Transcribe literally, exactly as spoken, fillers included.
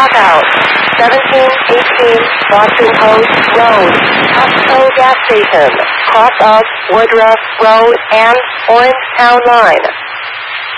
Watch out. seventeen eighteen Boston Post Road. Costco gas station. Cross of Woodruff Road and Orange Town Line.